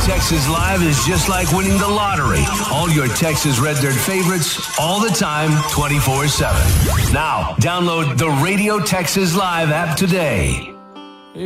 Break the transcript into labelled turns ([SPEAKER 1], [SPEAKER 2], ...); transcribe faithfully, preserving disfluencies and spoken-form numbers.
[SPEAKER 1] Texas Live is just like winning the lottery. All your Texas Red Dirt favorites, all the time, twenty-four seven. Now, download the Radio Texas Live app today.